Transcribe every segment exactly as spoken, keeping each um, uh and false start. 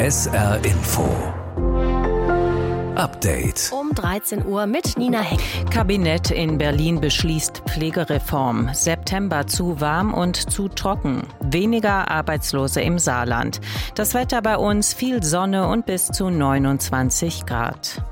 S R Info Update. Um dreizehn Uhr mit Nina Heck. Kabinett in Berlin beschließt Pflegereform. September zu warm und zu trocken. Weniger Arbeitslose im Saarland. Das Wetter bei uns, viel Sonne und bis zu neunundzwanzig Grad.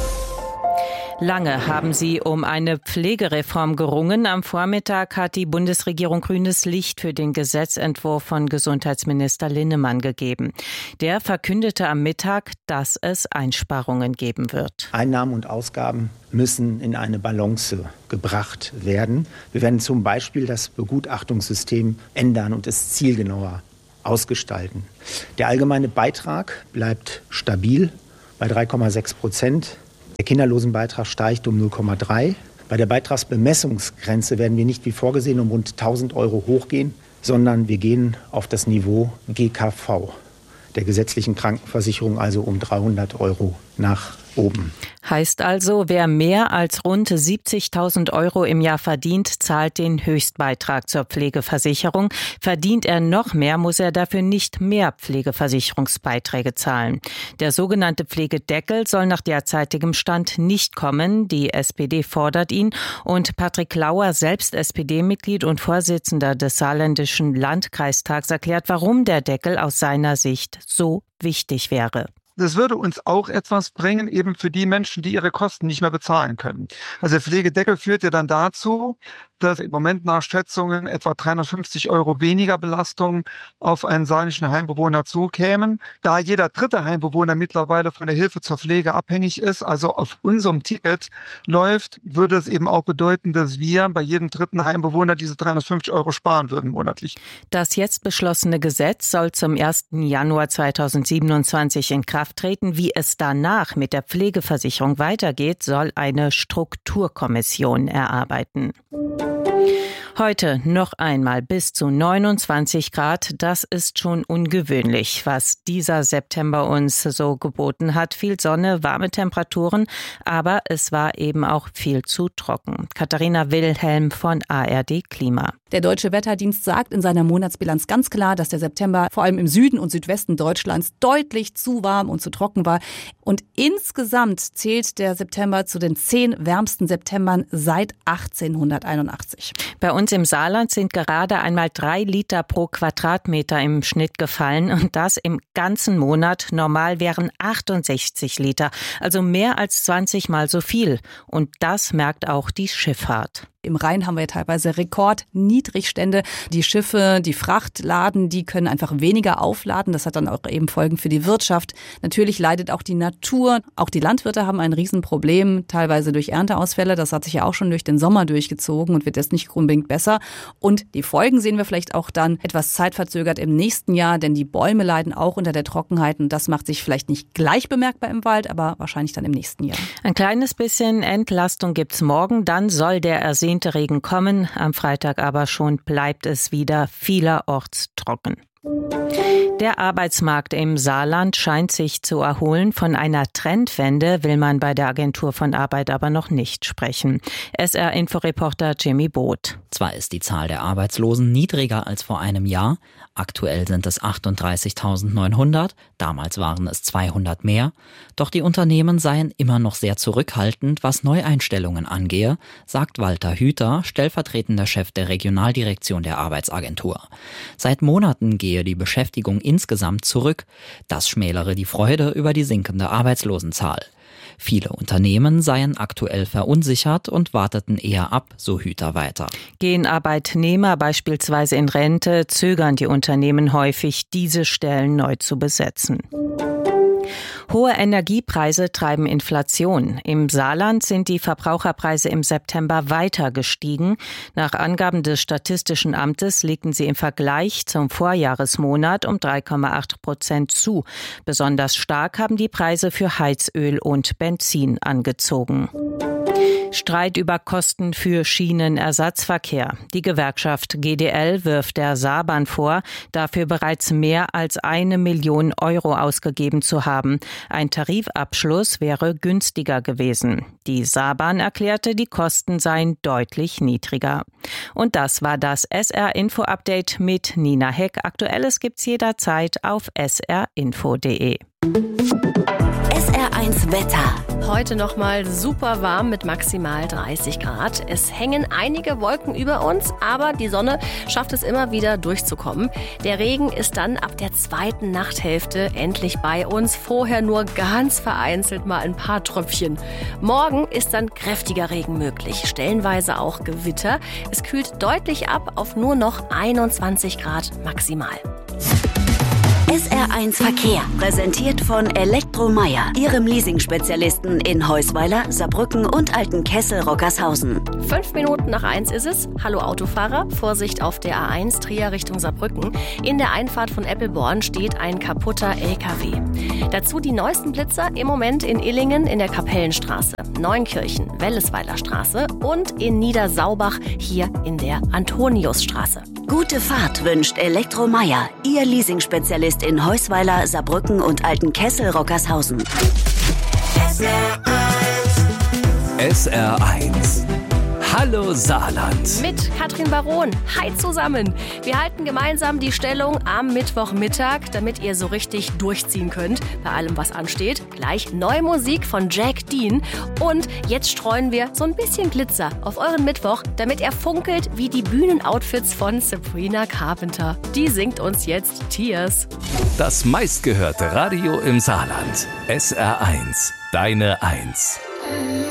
Lange haben sie um eine Pflegereform gerungen. Am Vormittag hat die Bundesregierung grünes Licht für den Gesetzentwurf von Gesundheitsminister Linnemann gegeben. Der verkündete am Mittag, dass es Einsparungen geben wird. Einnahmen und Ausgaben müssen in eine Balance gebracht werden. Wir werden zum Beispiel das Begutachtungssystem ändern und es zielgenauer ausgestalten. Der allgemeine Beitrag bleibt stabil bei drei Komma sechs Prozent. Der Kinderlosenbeitrag steigt um null Komma drei. Bei der Beitragsbemessungsgrenze werden wir nicht wie vorgesehen um rund tausend Euro hochgehen, sondern wir gehen auf das Niveau G K V, der gesetzlichen Krankenversicherung, also um dreihundert Euro nach oben. Heißt also, wer mehr als rund siebzigtausend Euro im Jahr verdient, zahlt den Höchstbeitrag zur Pflegeversicherung. Verdient er noch mehr, muss er dafür nicht mehr Pflegeversicherungsbeiträge zahlen. Der sogenannte Pflegedeckel soll nach derzeitigem Stand nicht kommen. Die S P D fordert ihn und Patrick Lauer, selbst S P D-Mitglied und Vorsitzender des Saarländischen Landkreistags, erklärt, warum der Deckel aus seiner Sicht so wichtig wäre. Das würde uns auch etwas bringen, eben für die Menschen, die ihre Kosten nicht mehr bezahlen können. Also der Pflegedeckel führt ja dann dazu, dass im Moment nach Schätzungen etwa dreihundertfünfzig Euro weniger Belastung auf einen saarländischen Heimbewohner zukämen. Da jeder dritte Heimbewohner mittlerweile von der Hilfe zur Pflege abhängig ist, also auf unserem Ticket läuft, würde es eben auch bedeuten, dass wir bei jedem dritten Heimbewohner diese dreihundertfünfzig Euro sparen würden monatlich. Das jetzt beschlossene Gesetz soll zum ersten Januar zweitausendsiebenundzwanzig in Kraft treten. Wie es danach mit der Pflegeversicherung weitergeht, soll eine Strukturkommission erarbeiten. Heute noch einmal bis zu neunundzwanzig Grad. Das ist schon ungewöhnlich, was dieser September uns so geboten hat. Viel Sonne, warme Temperaturen, aber es war eben auch viel zu trocken. Katharina Wilhelm von A R D Klima. Der Deutsche Wetterdienst sagt in seiner Monatsbilanz ganz klar, dass der September vor allem im Süden und Südwesten Deutschlands deutlich zu warm und zu trocken war. Und insgesamt zählt der September zu den zehn wärmsten Septembern seit achtzehnhunderteinundachtzig. Bei uns im Saarland sind gerade einmal drei Liter pro Quadratmeter im Schnitt gefallen und das im ganzen Monat. Normal wären achtundsechzig Liter, also mehr als zwanzig Mal so viel. Und das merkt auch die Schifffahrt. Im Rhein haben wir ja teilweise Rekordniedrigstände. Die Schiffe, die Frachtladen, die können einfach weniger aufladen. Das hat dann auch eben Folgen für die Wirtschaft. Natürlich leidet auch die Natur. Auch die Landwirte haben ein Riesenproblem, teilweise durch Ernteausfälle. Das hat sich ja auch schon durch den Sommer durchgezogen und wird jetzt nicht unbedingt besser. Und die Folgen sehen wir vielleicht auch dann etwas zeitverzögert im nächsten Jahr, denn die Bäume leiden auch unter der Trockenheit. Und das macht sich vielleicht nicht gleich bemerkbar im Wald, aber wahrscheinlich dann im nächsten Jahr. Ein kleines bisschen Entlastung gibt's morgen. Dann soll der ersehnte Regen kommen. Am Freitag aber schon bleibt es wieder vielerorts trocken. Der Arbeitsmarkt im Saarland scheint sich zu erholen. Von einer Trendwende will man bei der Agentur von Arbeit aber noch nicht sprechen. S R-Inforeporter Jimmy Both. Zwar ist die Zahl der Arbeitslosen niedriger als vor einem Jahr. Aktuell sind es achtunddreißigtausendneunhundert. Damals waren es zweihundert mehr. Doch die Unternehmen seien immer noch sehr zurückhaltend, was Neueinstellungen angehe, sagt Walter Hüter, stellvertretender Chef der Regionaldirektion der Arbeitsagentur. Seit Monaten gehe die Beschäftigung insgesamt zurück. Das schmälere die Freude über die sinkende Arbeitslosenzahl. Viele Unternehmen seien aktuell verunsichert und warteten eher ab, so Hüter weiter. Gehen Arbeitnehmer beispielsweise in Rente, zögern die Unternehmen häufig, diese Stellen neu zu besetzen. Hohe Energiepreise treiben Inflation. Im Saarland sind die Verbraucherpreise im September weiter gestiegen. Nach Angaben des Statistischen Amtes legten sie im Vergleich zum Vorjahresmonat um drei Komma acht Prozent zu. Besonders stark haben die Preise für Heizöl und Benzin angezogen. Streit über Kosten für Schienenersatzverkehr. Die Gewerkschaft G D L wirft der Saarbahn vor, dafür bereits mehr als eine Million Euro ausgegeben zu haben. Ein Tarifabschluss wäre günstiger gewesen. Die Saarbahn erklärte, die Kosten seien deutlich niedriger. Und das war das S R Info Update mit Nina Heck. Aktuelles gibt's jederzeit auf s r info punkt d e. S R eins Wetter. Heute nochmal super warm mit maximal dreißig Grad. Es hängen einige Wolken über uns, aber die Sonne schafft es immer wieder durchzukommen. Der Regen ist dann ab der zweiten Nachthälfte endlich bei uns. Vorher nur ganz vereinzelt mal ein paar Tröpfchen. Morgen ist dann kräftiger Regen möglich, stellenweise auch Gewitter. Es kühlt deutlich ab auf nur noch einundzwanzig Grad maximal. S R eins Verkehr, präsentiert von Elektromeier, Ihrem Leasing-Spezialisten in Heusweiler, Saarbrücken und Altenkessel-Rockershausen. Fünf Minuten nach eins ist es. Hallo Autofahrer, Vorsicht auf der A eins Trier Richtung Saarbrücken. In der Einfahrt von Eppelborn steht ein kaputter L K W. Dazu die neuesten Blitzer im Moment in Illingen in der Kapellenstraße, Neunkirchen, Wellesweiler Straße und in Niedersaubach hier in der Antoniusstraße. Gute Fahrt wünscht Elektromeier, Ihr Leasing-Spezialist in Heusweiler, Saarbrücken und Altenkessel-Rockershausen. S R eins. S R eins. Hallo Saarland. Mit Katrin Baron. Hi zusammen. Wir halten gemeinsam die Stellung am Mittwochmittag, damit ihr so richtig durchziehen könnt bei allem, was ansteht. Gleich neue Musik von Jack Dean. Und jetzt streuen wir so ein bisschen Glitzer auf euren Mittwoch, damit er funkelt wie die Bühnenoutfits von Sabrina Carpenter. Die singt uns jetzt Tears. Das meistgehörte Radio im Saarland. S R eins. Deine Eins.